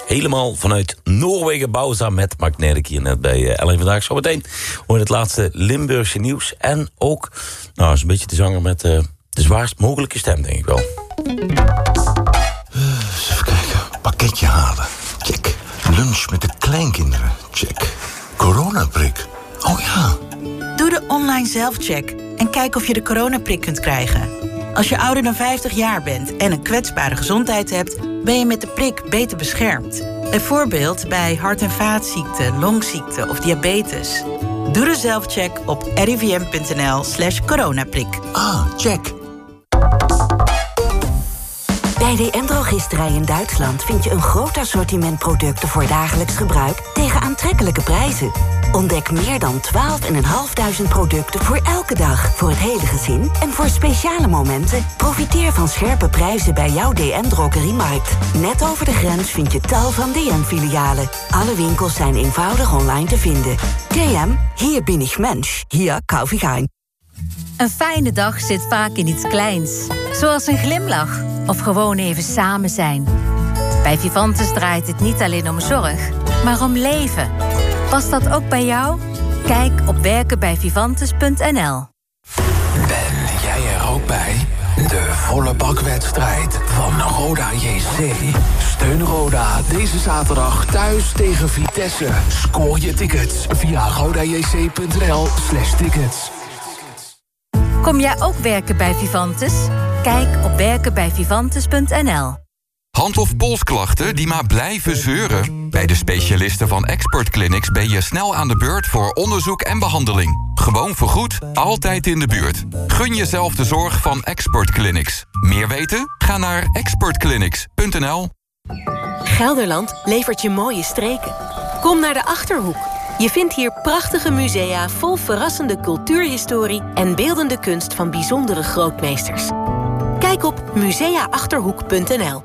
Helemaal vanuit Noorwegen, Bauza met Magnetic hier net bij Ellen Vandaag. Zometeen hoor je het laatste Limburgse nieuws. En ook, nou, is een beetje de zanger met de zwaarst mogelijke stem, denk ik wel. Even kijken. Pakketje halen. Check. Lunch met de kleinkinderen. Check. Coronaprik. Oh ja. Doe de online zelfcheck en kijk of je de coronaprik kunt krijgen. Als je ouder dan 50 jaar bent en een kwetsbare gezondheid hebt, ben je met de prik beter beschermd. Bijvoorbeeld bij hart- en vaatziekten, longziekten of diabetes. Doe de zelfcheck op rivm.nl/coronaprik. Ah, check. Bij DM-drogisterij in Duitsland vind je een groot assortiment producten voor dagelijks gebruik tegen aantrekkelijke prijzen. Ontdek meer dan 12.500 producten voor elke dag, voor het hele gezin en voor speciale momenten. Profiteer van scherpe prijzen bij jouw DM-drogeriemarkt. Net over de grens vind je tal van DM-filialen. Alle winkels zijn eenvoudig online te vinden. DM, hier bin ich Mensch, hier kauf ich ein. Een fijne dag zit vaak in iets kleins. Zoals een glimlach of gewoon even samen zijn. Bij Vivantes draait het niet alleen om zorg, maar om leven. Past dat ook bij jou? Kijk op werkenbijvivantes.nl. Ben jij er ook bij? De volle bakwedstrijd van Roda JC. Steun Roda deze zaterdag thuis tegen Vitesse. Scoor je tickets via rodajc.nl/tickets. Kom jij ook werken bij Vivantes? Kijk op werkenbijvivantes.nl. Hand- of polsklachten die maar blijven zeuren? Bij de specialisten van Expert Clinics ben je snel aan de beurt voor onderzoek en behandeling. Gewoon vergoed, altijd in de buurt. Gun jezelf de zorg van Expert Clinics. Meer weten? Ga naar expertclinics.nl. Gelderland levert je mooie streken. Kom naar de Achterhoek. Je vindt hier prachtige musea vol verrassende cultuurhistorie en beeldende kunst van bijzondere grootmeesters. Kijk op museaachterhoek.nl.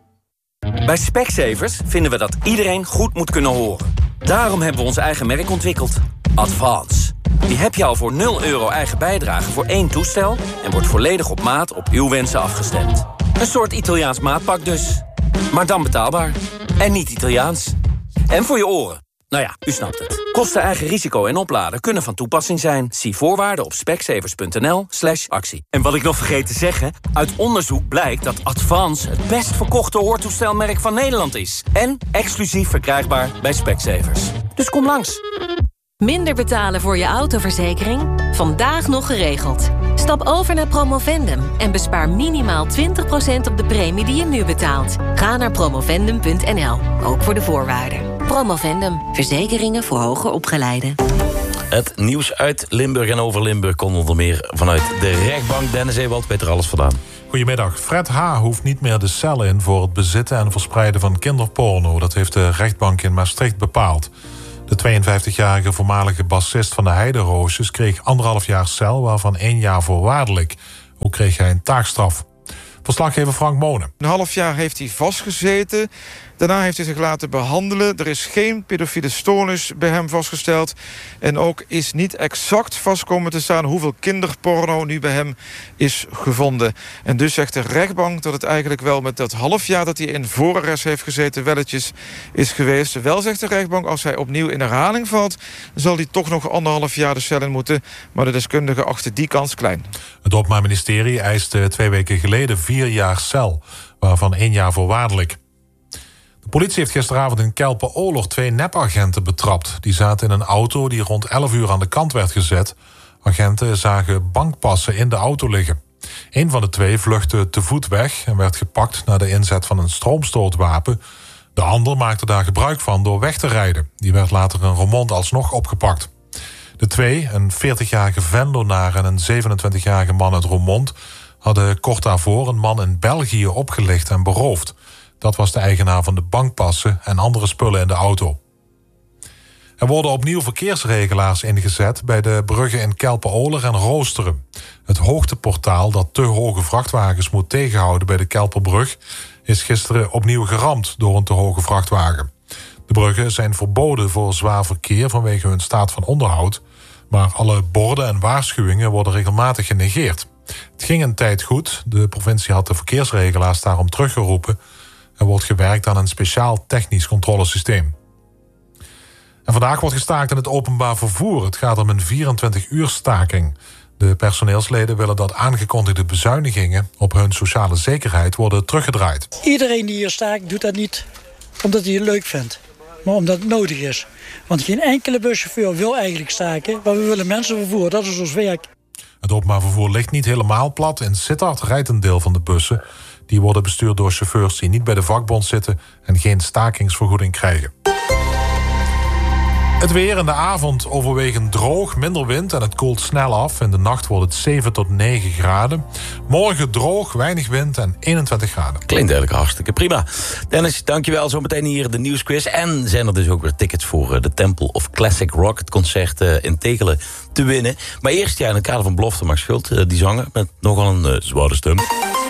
Bij Specsavers vinden we dat iedereen goed moet kunnen horen. Daarom hebben we ons eigen merk ontwikkeld. Advance. Die heb je al voor €0 eigen bijdrage voor 1 toestel en wordt volledig op maat op uw wensen afgestemd. Een soort Italiaans maatpak dus. Maar dan betaalbaar. En niet Italiaans. En voor je oren. Nou ja, u snapt het. Kosten, eigen risico en opladen kunnen van toepassing zijn. Zie voorwaarden op specsavers.nl/actie. En wat ik nog vergeet te zeggen, uit onderzoek blijkt dat Advance het best verkochte hoortoestelmerk van Nederland is. En exclusief verkrijgbaar bij Specsavers. Dus kom langs. Minder betalen voor je autoverzekering? Vandaag nog geregeld. Stap over naar Promovendum en bespaar minimaal 20% op de premie die je nu betaalt. Ga naar promovendum.nl, ook voor de voorwaarden. Promovendum, verzekeringen voor hoger opgeleiden. Het nieuws uit Limburg en over Limburg kon onder meer vanuit de rechtbank. Dennis Ewald weet er alles vandaan. Goedemiddag. Fred H. hoeft niet meer de cel in voor het bezitten en verspreiden van kinderporno. Dat heeft de rechtbank in Maastricht bepaald. De 52-jarige voormalige bassist van de Heideroosjes kreeg 1,5 jaar cel, waarvan 1 jaar voorwaardelijk. Ook kreeg hij een taakstraf. Verslaggever Frank Monen. 1,5 jaar heeft hij vastgezeten. Daarna heeft hij zich laten behandelen. Er is geen pedofiele stoornis bij hem vastgesteld. En ook is niet exact vast komen te staan hoeveel kinderporno nu bij hem is gevonden. En dus zegt de rechtbank dat het eigenlijk wel met dat half jaar dat hij in voorarrest heeft gezeten welletjes is geweest. Wel zegt de rechtbank, als hij opnieuw in herhaling valt, zal hij toch nog 1,5 jaar de cel in moeten. Maar de deskundigen achten die kans klein. Het Openbaar Ministerie eiste 2 weken geleden 4 jaar cel, waarvan 1 jaar voorwaardelijk. De politie heeft gisteravond in Kelpen-Oorlog 2 nepagenten betrapt. Die zaten in een auto die rond 11 uur aan de kant werd gezet. Agenten zagen bankpassen in de auto liggen. Een van de 2 vluchtte te voet weg en werd gepakt na de inzet van een stroomstootwapen. De ander maakte daar gebruik van door weg te rijden. Die werd later in Roermond alsnog opgepakt. De 2, een 40-jarige Venlonaar en een 27-jarige man uit Roermond, hadden kort daarvoor een man in België opgelicht en beroofd. Dat was de eigenaar van de bankpassen en andere spullen in de auto. Er worden opnieuw verkeersregelaars ingezet bij de bruggen in Kelpen-Oler en Roosteren. Het hoogteportaal dat te hoge vrachtwagens moet tegenhouden bij de Kelperbrug is gisteren opnieuw geramd door een te hoge vrachtwagen. De bruggen zijn verboden voor zwaar verkeer vanwege hun staat van onderhoud, maar alle borden en waarschuwingen worden regelmatig genegeerd. Het ging een tijd goed. De provincie had de verkeersregelaars daarom teruggeroepen Er wordt gewerkt aan een speciaal technisch controlesysteem. En vandaag wordt gestaakt in het openbaar vervoer. Het gaat om een 24-uur staking. De personeelsleden willen dat aangekondigde bezuinigingen op hun sociale zekerheid worden teruggedraaid. Iedereen die hier staakt doet dat niet omdat hij het leuk vindt, maar omdat het nodig is. Want geen enkele buschauffeur wil eigenlijk staken, maar we willen mensen vervoeren, dat is ons werk. Het openbaar vervoer ligt niet helemaal plat. In Sittard rijdt een deel van de bussen. Die worden bestuurd door chauffeurs die niet bij de vakbond zitten en geen stakingsvergoeding krijgen. Het weer in de avond overwegend droog, minder wind en het koelt snel af. In de nacht wordt het 7 tot 9 graden. Morgen droog, weinig wind en 21 graden. Klinkt eigenlijk hartstikke prima. Dennis, dankjewel. Zometeen hier de nieuwsquiz. En zijn er dus ook weer tickets voor de Temple of Classic Rock, het concert in Tegelen, te winnen. Maar eerst in het kader van Belofte Max Schult, die zanger met nogal een zware stem.